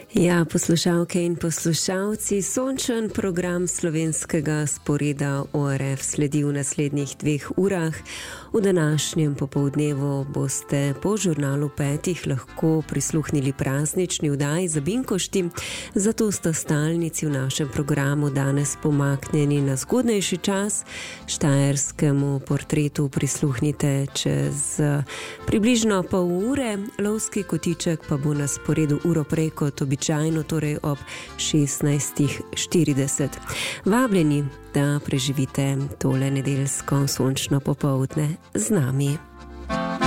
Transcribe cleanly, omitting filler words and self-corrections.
Ja, poslušalke in poslušalci, sončen program slovenskega sporeda ORF sledi v naslednjih 2 urah. V današnjem popoldnevu boste po žurnalu 5 lahko prisluhnili praznični vdaji za Binkošti, zato sta stalnici v našem programu danes pomaknjeni na zgodnejši čas. Štajerskemu portretu prisluhnite čez približno pol ure, lovski kotiček pa bo na sporedu uro prej kot običajno, torej ob 16:40. Vabljeni, da preživite tole nedeljsko sončno popoldne z nami.